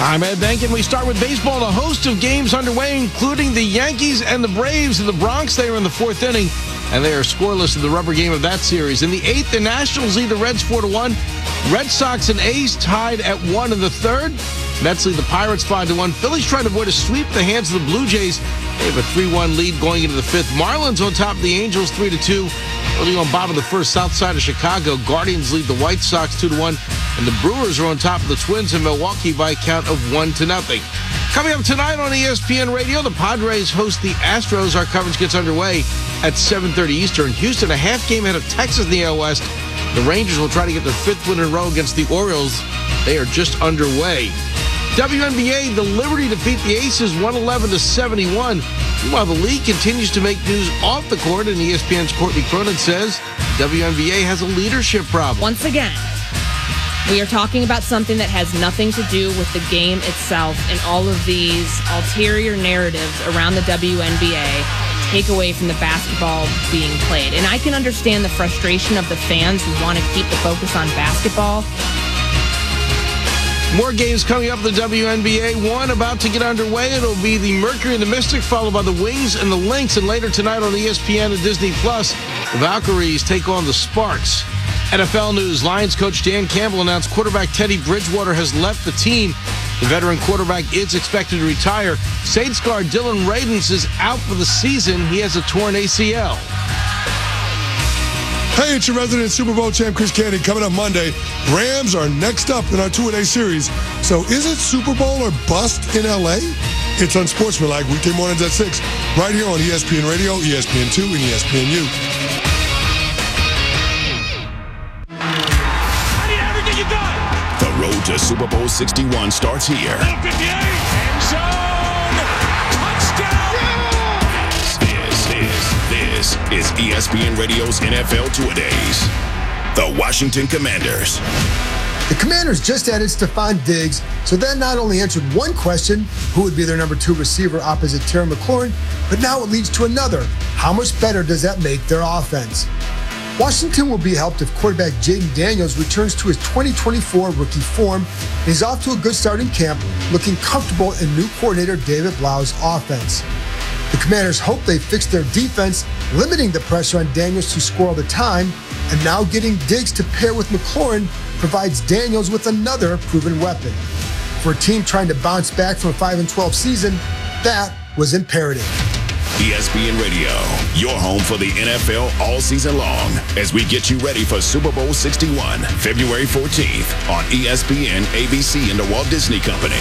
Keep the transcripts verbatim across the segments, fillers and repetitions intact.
I'm Ed Benkin. We start with baseball. A host of games underway, including the Yankees and the Braves in the Bronx. They are in the fourth inning, and they are scoreless in the rubber game of that series. In the eighth, the Nationals lead the Reds four to one. Red Sox and A's tied at one in the third. Mets lead the Pirates five to one. Phillies trying to avoid a sweep at the hands of the Blue Jays. They have a three one lead going into the fifth. Marlins on top of the Angels three to two. Early on bottom of the first, south side of Chicago. Guardians lead the White Sox two to one. And the Brewers are on top of the Twins in Milwaukee by a count of one to nothing. Coming up tonight on E S P N Radio, the Padres host the Astros. Our coverage gets underway at seven thirty Eastern. Houston, a half game ahead of Texas in the A L West. The Rangers will try to get their fifth win in a row against the Orioles. They are just underway. W N B A, the Liberty defeat the Aces one eleven to seventy-one. Meanwhile, the league continues to make news off the court, and E S P N's Courtney Cronin says W N B A has a leadership problem. Once again, we are talking about something that has nothing to do with the game itself, and all of these ulterior narratives around the W N B A take away from the basketball being played. And I can understand the frustration of the fans who want to keep the focus on basketball. More games coming up in the W N B A. One about to get underway. It'll be the Mercury and the Mystic, followed by the Wings and the Lynx. And later tonight on E S P N and Disney Plus, the Valkyries take on the Sparks. N F L news. Lions coach Dan Campbell announced quarterback Teddy Bridgewater has left the team. The veteran quarterback is expected to retire. Saints guard Dylan Radins is out for the season. He has a torn A C L. Hey, it's your resident Super Bowl champ, Chris Candy. Coming up Monday, Rams are next up in our two-a-day series. So is it Super Bowl or bust in L A? It's Unsportsmanlike, weekday mornings at six, right here on E S P N Radio, E S P N two, and E S P N U. I need everything you got. The road to Super Bowl sixty-one starts here. fifty-eight, end zone, touchdown. This is, this is E S P N Radio's N F L Two-A-Days. The Washington Commanders. The Commanders just added Stephon Diggs, so that not only answered one question, who would be their number two receiver opposite Terry McLaurin, but now it leads to another. How much better does that make their offense? Washington will be helped if quarterback Jaden Daniels returns to his twenty twenty-four rookie form and is off to a good start in camp, looking comfortable in new coordinator David Blau's offense. The Commanders hope they fix their defense, limiting the pressure on Daniels to score all the time, and now getting Diggs to pair with McLaurin provides Daniels with another proven weapon. For a team trying to bounce back from a five and twelve season, that was imperative. E S P N Radio, your home for the N F L all season long, as we get you ready for Super Bowl sixty-one, February fourteenth on E S P N, A B C, and the Walt Disney Company.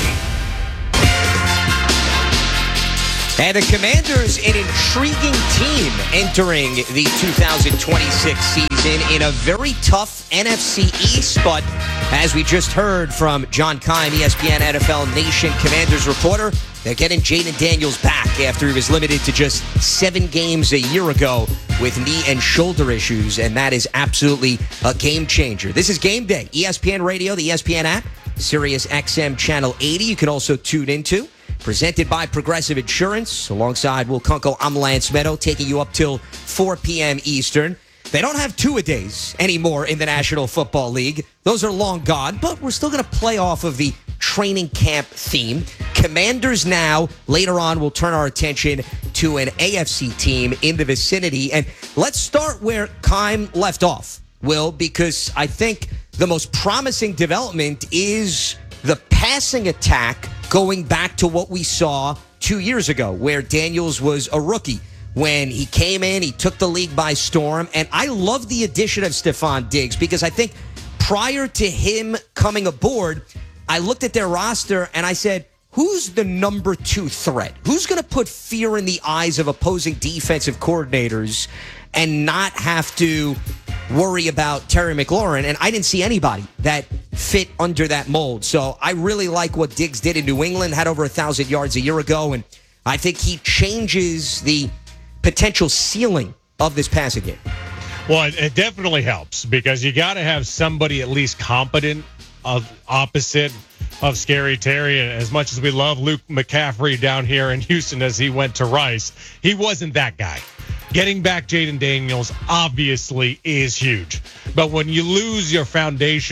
And the Commanders, an intriguing team entering the two thousand twenty-six season in a very tough N F C East. But as we just heard from John Keim, E S P N N F L Nation Commanders reporter, they're getting Jaden Daniels back after he was limited to just seven games a year ago with knee and shoulder issues, and that is absolutely a game changer. This is Game Day, E S P N Radio, the E S P N app, Sirius X M Channel eighty. You can also tune into. Presented by Progressive Insurance. Alongside Will Kunkel, I'm Lance Meadow, taking you up till four p.m. Eastern. They don't have two-a-days anymore in the National Football League. Those are long gone, but we're still going to play off of the training camp theme. Commanders now, later on, we'll turn our attention to an A F C team in the vicinity. And let's start where Keim left off, Will, because I think the most promising development is the passing attack going back to what we saw two years ago, where Daniels was a rookie. When he came in, he took the league by storm. And I love the addition of Stephon Diggs because I think prior to him coming aboard, I looked at their roster and I said, who's the number two threat? Who's going to put fear in the eyes of opposing defensive coordinators and not have to worry about Terry McLaurin? And I didn't see anybody that fit under that mold. So I really like what Diggs did in New England, had over a thousand yards a year ago. And I think he changes the potential ceiling of this passing game. Well, it, it definitely helps because you got to have somebody at least competent of opposite of Scary Terry. And as much as we love Luke McCaffrey down here in Houston as he went to Rice, he wasn't that guy. Getting back Jaden Daniels obviously is huge. But when you lose your foundation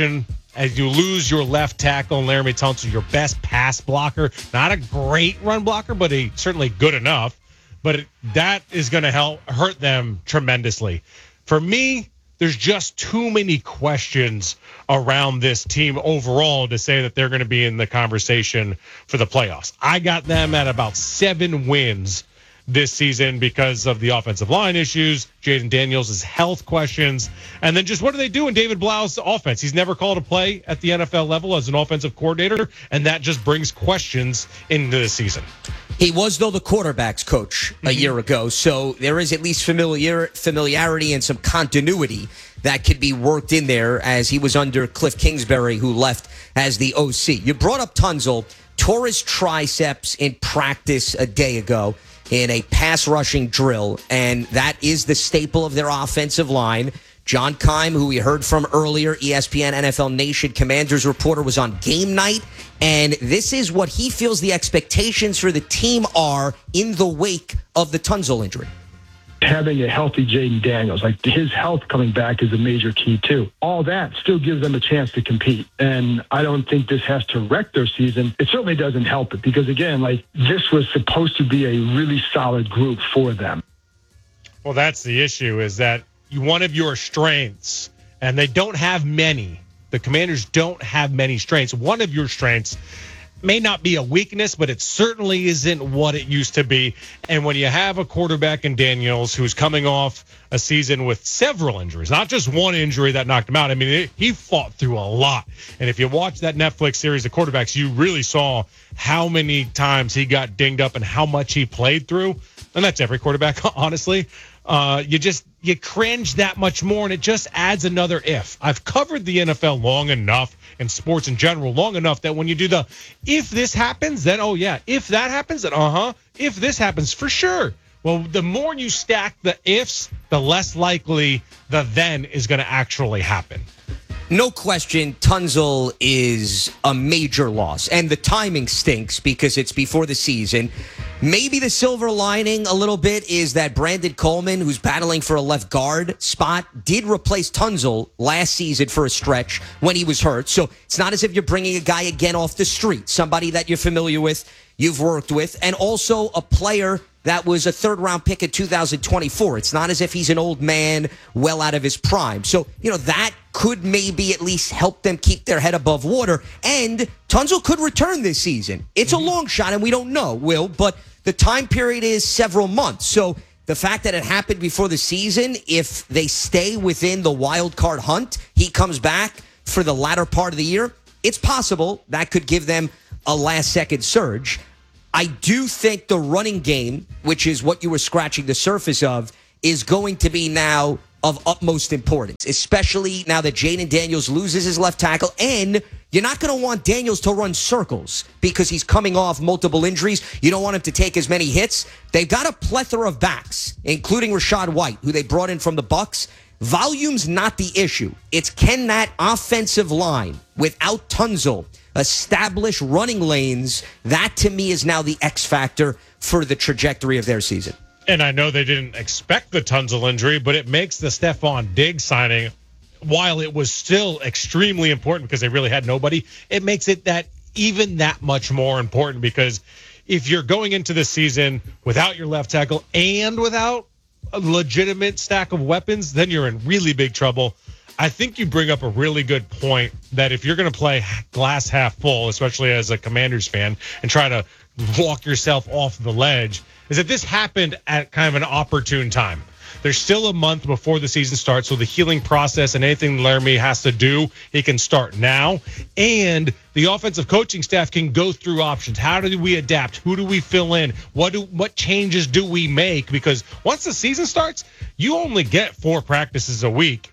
as you lose your left tackle, Laramie Tunsil, your best pass blocker, not a great run blocker, but a certainly good enough. But it, that is going to help hurt them tremendously. For me, there's just too many questions around this team overall to say that they're going to be in the conversation for the playoffs. I got them at about seven wins this season because of the offensive line issues, Jaden Daniels' health questions, and then just what do they do in David Blau's offense? He's never called a play at the N F L level as an offensive coordinator, and that just brings questions into the season. He was, though, the quarterback's coach a year ago, so there is at least familiar familiarity and some continuity that could be worked in there as he was under Cliff Kingsbury, who left as the O C. You brought up Tunsil, tore his triceps in practice a day ago in a pass rushing drill, and that is the staple of their offensive line. John Keim, who we heard from earlier, E S P N N F L Nation Commanders reporter, was on game night, and this is what he feels the expectations for the team are in the wake of the Tunsil injury. Having a healthy Jaden Daniels, like his health coming back is a major key too. All that still gives them a chance to compete. And I don't think this has to wreck their season. It certainly doesn't help it because, again, like this was supposed to be a really solid group for them. Well, that's the issue, is that one of your strengths, and they don't have many. The Commanders don't have many strengths. One of your strengths may not be a weakness, but it certainly isn't what it used to be. And when you have a quarterback in Daniels who's coming off a season with several injuries, not just one injury that knocked him out. I mean, it, he fought through a lot. And if you watch that Netflix series of quarterbacks, you really saw how many times he got dinged up and how much he played through. And that's every quarterback, honestly. Uh, you just, you cringe that much more, and it just adds another if. I've covered the N F L long enough, and sports in general long enough, that when you do the, if this happens, then, oh yeah, if that happens, then uh-huh, if this happens, for sure. Well, the more you stack the ifs, the less likely the then is going to actually happen. No question, Tunsil is a major loss, and the timing stinks because it's before the season. Maybe the silver lining a little bit is that Brandon Coleman, who's battling for a left guard spot, did replace Tunsil last season for a stretch when he was hurt. So it's not as if you're bringing a guy again off the street, somebody that you're familiar with, you've worked with, and also a player that was a third-round pick in two thousand twenty-four. It's not as if he's an old man well out of his prime. So, you know, that could maybe at least help them keep their head above water. And Tunsil could return this season. It's a long shot, and we don't know, Will, but the time period is several months. So the fact that it happened before the season, if they stay within the wild card hunt, he comes back for the latter part of the year, it's possible that could give them a last-second surge. I do think the running game, which is what you were scratching the surface of, is going to be now of utmost importance, especially now that Jaden Daniels loses his left tackle. And you're not going to want Daniels to run circles because he's coming off multiple injuries. You don't want him to take as many hits. They've got a plethora of backs, including Rachaad White, who they brought in from the Bucs. Volume's not the issue. It's can that offensive line, without Tunsil, establish running lanes. That, to me, is now the X factor for the trajectory of their season. And I know they didn't expect the Tunsil injury, but it makes the Stephon Diggs signing, while it was still extremely important because they really had nobody, it makes it that even that much more important, because if you're going into the season without your left tackle and without a legitimate stack of weapons, then you're in really big trouble. I think you bring up a really good point that if you're going to play glass half full, especially as a Commanders fan, and try to walk yourself off the ledge, is that this happened at kind of an opportune time. There's still a month before the season starts, so the healing process and anything Laramie has to do, he can start now. And the offensive coaching staff can go through options. How do we adapt? Who do we fill in? What do what changes do we make? Because once the season starts, you only get four practices a week.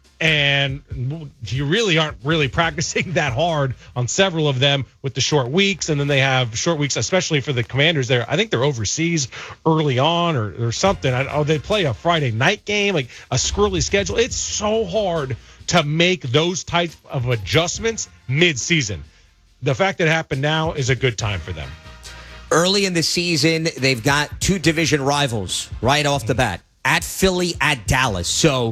And you really aren't really practicing that hard on several of them with the short weeks. And then they have short weeks, especially for the Commanders there. I think they're overseas early on or, or something. I, oh, they play a Friday night game, like a squirrely schedule. It's so hard to make those types of adjustments mid-season. The fact that it happened now is a good time for them. Early in the season, they've got two division rivals right off the bat, at Philly, at Dallas. So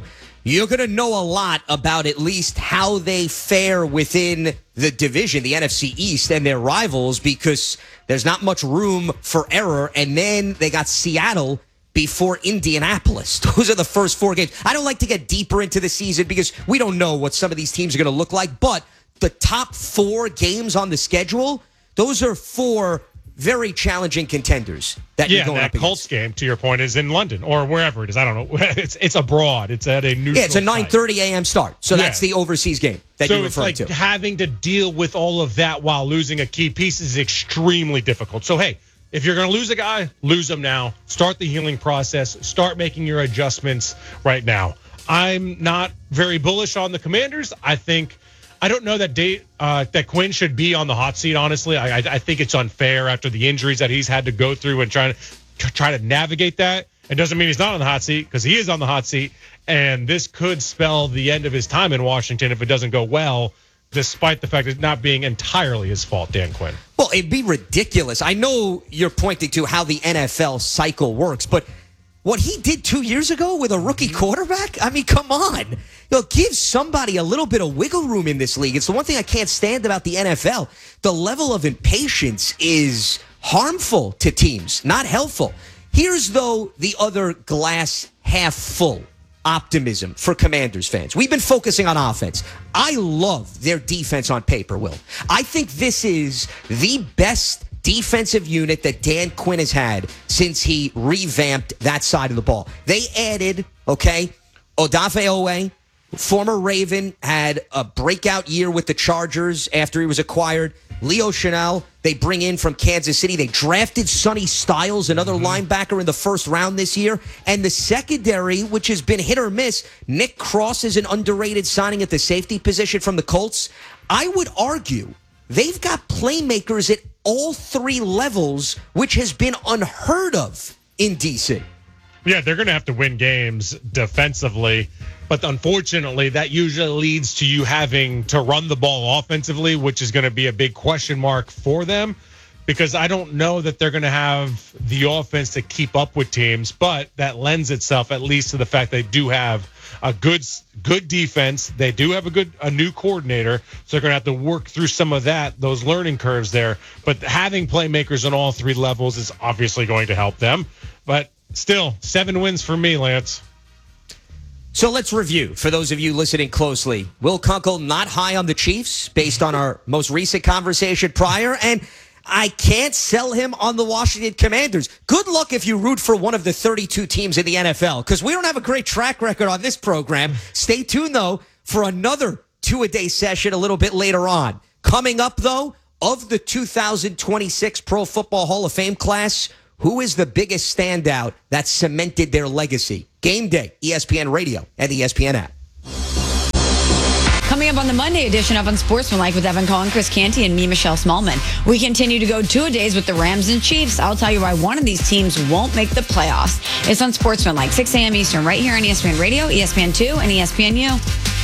you're going to know a lot about at least how they fare within the division, the N F C East, and their rivals, because there's not much room for error. And then they got Seattle before Indianapolis. Those are the first four games. I don't like to get deeper into the season because we don't know what some of these teams are going to look like, but the top four games on the schedule, those are four very challenging contenders that yeah, you're going that up against. Colts game, to your point, is in London or wherever it is. I don't know. It's it's abroad. It's at a neutral Yeah, it's a nine thirty a.m. start. So yeah. that's the overseas game that so you're it's referring like to. Having to deal with all of that while losing a key piece is extremely difficult. So, hey, if you're going to lose a guy, lose him now. Start the healing process. Start making your adjustments right now. I'm not very bullish on the Commanders. I think I don't know that Dave, uh, that Quinn should be on the hot seat. Honestly, I, I, I think it's unfair after the injuries that he's had to go through and trying to try to navigate that. It doesn't mean he's not on the hot seat, because he is on the hot seat, and this could spell the end of his time in Washington if it doesn't go well, despite the fact that it's not being entirely his fault, Dan Quinn. Well, it'd be ridiculous. I know you're pointing to how the N F L cycle works, but what he did two years ago with a rookie quarterback? I mean, come on. You know, give somebody a little bit of wiggle room in this league. It's the one thing I can't stand about the N F L. The level of impatience is harmful to teams, not helpful. Here's, though, the other glass half full optimism for Commanders fans. We've been focusing on offense. I love their defense on paper, Will. I think this is the best defensive unit that Dan Quinn has had since he revamped that side of the ball. They added, okay, Odafe Owe, former Raven, had a breakout year with the Chargers after he was acquired. Leo Chanel, they bring in from Kansas City. They drafted Sonny Styles, another mm-hmm. linebacker, in the first round this year. And the secondary, which has been hit or miss, Nick Cross is an underrated signing at the safety position from the Colts. I would argue they've got playmakers at all three levels, which has been unheard of in D C. Yeah, they're going to have to win games defensively, but unfortunately, that usually leads to you having to run the ball offensively, which is going to be a big question mark for them, because I don't know that they're going to have the offense to keep up with teams, but that lends itself at least to the fact they do have a good good defense. They do have a good a new coordinator, so they're going to have to work through some of that, those learning curves there. But having playmakers on all three levels is obviously going to help them. But still, seven wins for me, Lance. So let's review, for those of you listening closely. Will Kunkel not high on the Chiefs based on our most recent conversation prior, and I can't sell him on the Washington Commanders. Good luck if you root for one of the thirty-two teams in the N F L, because we don't have a great track record on this program. Stay tuned, though, for another two-a-day session a little bit later on. Coming up, though, of the two thousand twenty-six Pro Football Hall of Fame class, who is the biggest standout that cemented their legacy? Game day, E S P N Radio and the E S P N app. Coming up on the Monday edition of Unsportsmanlike with Evan Cohen, Chris Canty, and me, Michelle Smallman. We continue to go two-a-days with the Rams and Chiefs. I'll tell you why one of these teams won't make the playoffs. It's Unsportsmanlike, six a.m. Eastern, right here on E S P N Radio, E S P N two, and E S P N U.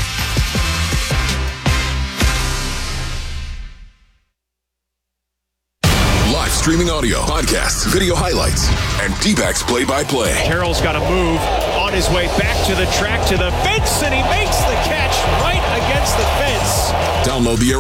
Live streaming audio, podcasts, video highlights, and D-backs play-by-play. Carroll's got to move on his way back to the track, to the fence, and he makes the catch right against the fence. Download the